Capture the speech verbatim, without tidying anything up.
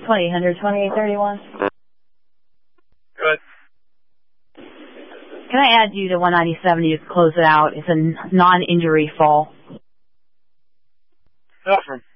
twenty, one twenty-eight thirty-one. Good. Can I add you to one ninety-seven? You close it out. It's a non-injury fall. No problem.